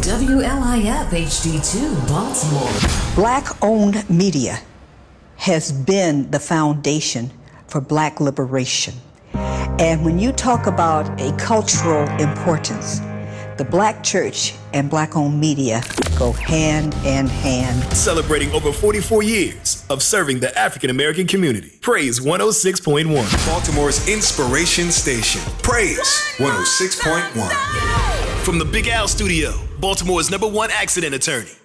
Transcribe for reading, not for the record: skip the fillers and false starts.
WLIF HD2 Baltimore. Black-owned media has been the foundation for Black liberation. And when you talk about a cultural importance, the Black church and Black-owned media go hand in hand. Celebrating over 44 years of serving the African American community. Praise 106.1. Baltimore's inspiration station. Praise 106.1. From the Big Al Studio, Baltimore's #1 accident attorney,